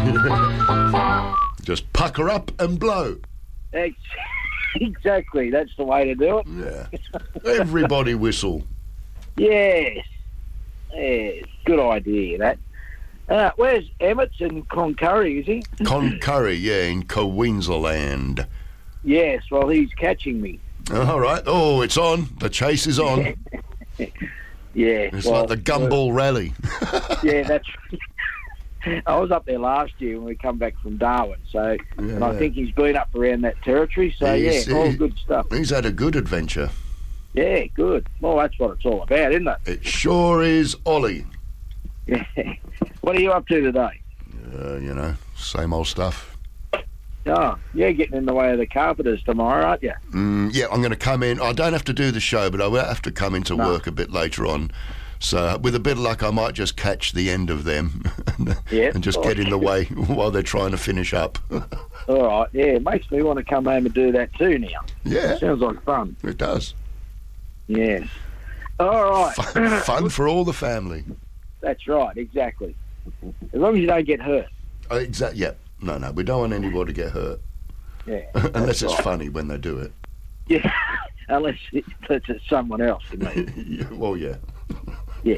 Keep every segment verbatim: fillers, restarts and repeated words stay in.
Just pucker up and blow. Exactly, that's the way to do it. Yeah. Everybody whistle. Yes. Yes, good idea, that. Uh, where's Emmett's in Cloncurry, is he? Cloncurry, yeah, in Queensland. Yes, well, he's catching me. All right. Oh, it's on. The chase is on. Yeah. It's well, like the Gumball uh, Rally. Yeah, that's... I was up there last year when we come back from Darwin, so yeah, and I think he's been up around that territory, so he's, yeah, all he, good stuff. He's had a good adventure. Yeah, good. Well, that's what it's all about, isn't it? It sure is, Ollie. Yeah. What are you up to today? Uh, you know, same old stuff. Oh, you're getting in the way of the carpenters tomorrow, aren't you? Mm, yeah, I'm going to come in. I don't have to do the show, but I will have to come into no. work a bit later on. So with a bit of luck, I might just catch the end of them and, yep. and just get in the way while they're trying to finish up. All right, yeah, it makes me want to come home and do that too now. Yeah. It sounds like fun. It does. Yes. All right. Fun, fun for all the family. That's right, exactly. As long as you don't get hurt. Uh, exactly. Yeah. No, no, we don't want anybody to get hurt. Yeah. Unless it's right. funny when they do it. Yeah. Unless it's someone else, you mean. Yeah, well, yeah. Yeah.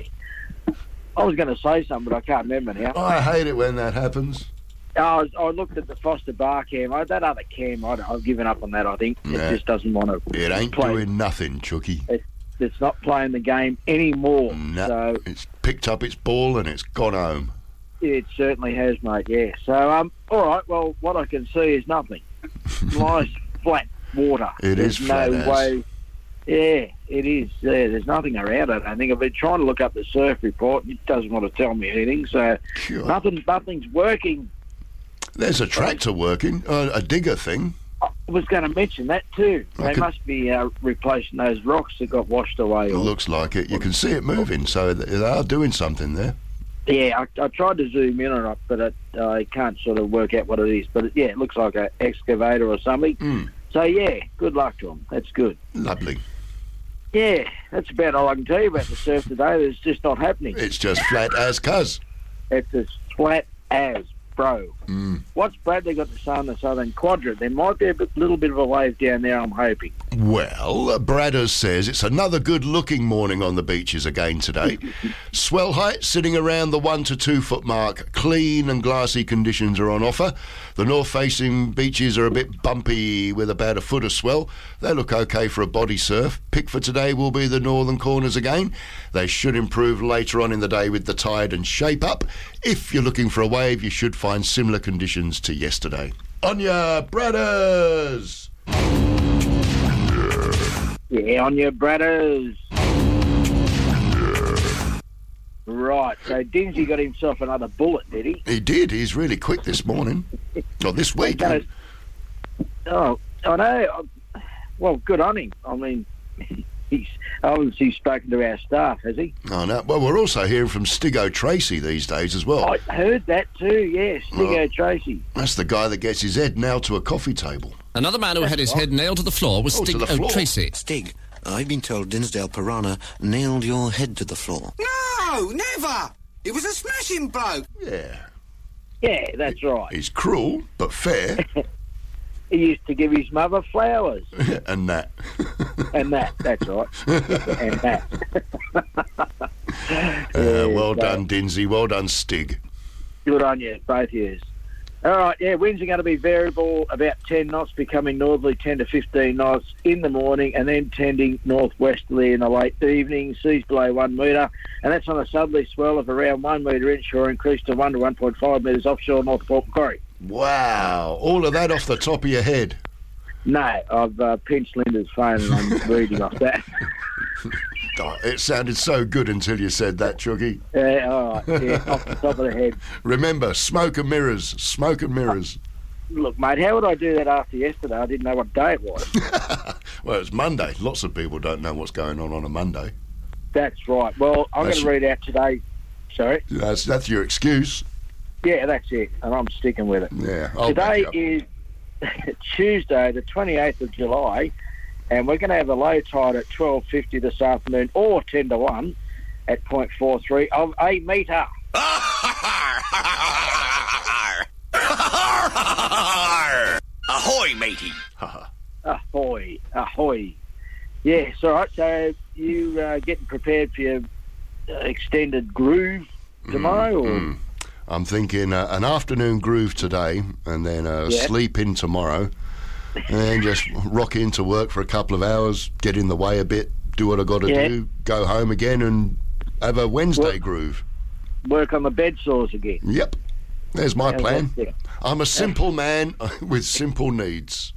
I was going to say something, but I can't remember now. I hate it when that happens. I, was, I looked at the Foster Bar cam. I, that other cam, I, I've given up on that, I think. Nah. It just doesn't want to It ain't play. doing nothing, Chucky. It, it's not playing the game anymore. No, so it's picked up its ball and it's gone home. It certainly has, mate, yeah. So, um, all right, well, what I can see is nothing. Nice, flat water. It There's is flat no as. way. Yeah, it is. Yeah, there's nothing around it. I think I've been trying to look up the surf report. It doesn't want to tell me anything, so Sure. nothing, nothing's working. There's a tractor working, uh, a digger thing. I was going to mention that too. I They could- must be uh, replacing those rocks that got washed away. It Or, looks like it. You can see it moving, so they are doing something there. yeah, I, I tried to zoom in on it, but it, uh, I can't sort of work out what it is. But it, yeah, it looks like an excavator or something. Mm. So yeah, good luck to them. That's good. Lovely. Yeah, that's about all I can tell you about the surf today. It's just not happening. It's just flat as cuz. It's as flat as, bro. Mm. What's Bradley got to say on the Southern Quadrant? There might be a bit, little bit of a wave down there, I'm hoping. Well, Bradders says it's another good-looking morning on the beaches again today. Swell height sitting around the one to two foot mark. Clean and glassy conditions are on offer. The north-facing beaches are a bit bumpy with about a foot of swell. They look okay for a body surf. Pick for today will be the northern corners again. They should improve later on in the day with the tide and shape up. If you're looking for a wave, you should find similar conditions to yesterday. On ya, Bradders! Yeah, on your Bradders. Right, so Dinsey got himself another bullet, did he? He did. He's really quick this morning. Or this week. Gonna, oh, I know. Well, good on him. I mean, he's obviously spoken to our staff, has he? Oh, no. Well, we're also hearing from Stiggo Tracy these days as well. I heard that too, yes. Stiggo Oh. Tracy. That's the guy that gets his head nailed to a coffee table. Another man who had his head nailed to the floor was Oh, to Stig the floor. O'Tracy. Stig, I've been told Dinsdale Piranha nailed your head to the floor. No, never! It was a smashing bloke. Yeah. Yeah, that's right. He's cruel, but fair. He used to give his mother flowers. And that. And that, that's right. And that. Uh, Yeah, well so- done, Dinsey. Well done, Stig. Good on you, both years. All right, yeah, winds are going to be variable, about ten knots, becoming northerly ten to fifteen knots in the morning, and then tending northwesterly in the late evening, seas below one metre, and that's on a southerly swell of around one metre inshore, increased to one to one point five metres offshore North Port Macquarie. Wow. All of that off the top of your head. No, I've uh, pinched Linda's phone and I'm reading off that. Oh, it sounded so good until you said that, Chucky. Yeah, all right, yeah, off the top of the head. Remember, smoke and mirrors. Smoke and mirrors. Look, mate, how would I do that after yesterday? I didn't know what day it was. Well, it's Monday. Lots of people don't know what's going on on a Monday. That's right. Well, I'm going That's- to read out today. Sorry? That's, that's your excuse. Yeah, that's it, and I'm sticking with it. Yeah. I'll back Today you up. is Tuesday, the twenty-eighth of July, and we're going to have a low tide at twelve fifty this afternoon, or ten to one at point four three of a metre. Ahoy, matey. Ahoy, ahoy. Yes, all right. So you uh, getting prepared for your uh, extended groove tomorrow? or? Mm. I'm thinking uh, an afternoon groove today, and then uh, Yeah. sleep in tomorrow, and then just rock into work for a couple of hours, get in the way a bit, do what I got to Yeah. do, go home again, and have a Wednesday Well- groove. Work on the bed sores again. Yep, there's my How's plan. that? I'm a simple man with simple needs.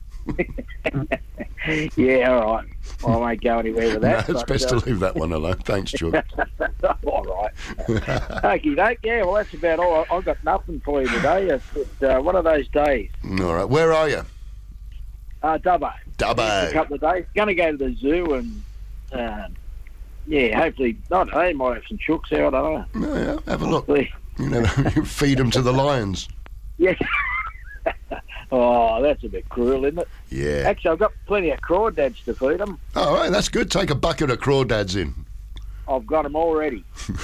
Yeah, all right. I won't go anywhere with No, that. it's but, best uh, to leave that one alone. Thanks, Chuck. all right. Okie doke. Yeah, well, that's about all. I- I've got nothing for you today. It's just, uh, one of those days. All right, where are you? Uh, Dubbo. Dubbo. A couple of days. Going to go to the zoo and, um, yeah, hopefully, I don't know, might have some chooks there, I don't know. Oh, yeah, have a look. Hopefully. You know, you feed them to the lions. Yeah. Oh, that's a bit cruel, isn't it? Yeah. Actually, I've got plenty of crawdads to feed them. All right, that's good. Take a bucket of crawdads in. I've got them already.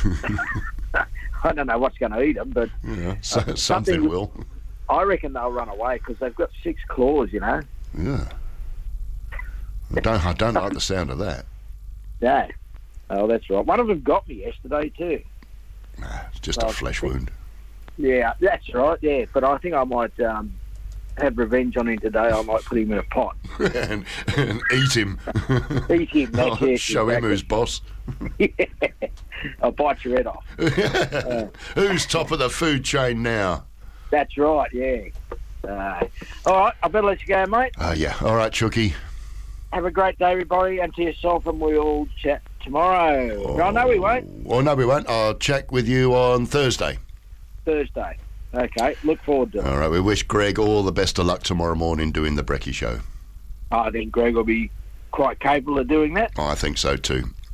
I don't know what's going to eat them, but Yeah, so, Uh, something something- will. I reckon they'll run away because they've got six claws, you know. Yeah. I don't, I don't like the sound of that. Yeah. Oh, that's right. One of them got me yesterday too. Nah, it's just a Oh, flesh think- wound. Yeah, that's right. Yeah, but I think I might um, have revenge on him today. I might put him in a pot, and, and eat him. eat him. That's I'll it, show him exactly. who's boss. I'll bite your head off. Who's top of the food chain now? That's right. Yeah. Uh, all right. I better let you go, mate. Oh, yeah. All right, Chucky. Have a great day, everybody, and to yourself, and we'll chat tomorrow. Oh, no, we won't. Oh, no, we won't. I'll check with you on Thursday. Thursday. Okay. Look forward to it. All right, we wish Greg all the best of luck tomorrow morning doing the Brekkie Show. I think Greg will be quite capable of doing that. I think so too.